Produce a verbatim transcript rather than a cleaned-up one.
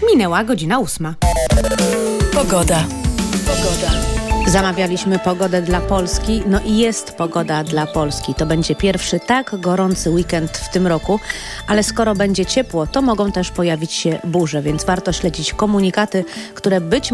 Minęła godzina ósma. Pogoda. Pogoda. Zamawialiśmy pogodę dla Polski, no i jest pogoda dla Polski. To będzie pierwszy tak gorący weekend w tym roku, ale skoro będzie ciepło, to mogą też pojawić się burze, więc warto śledzić komunikaty, które być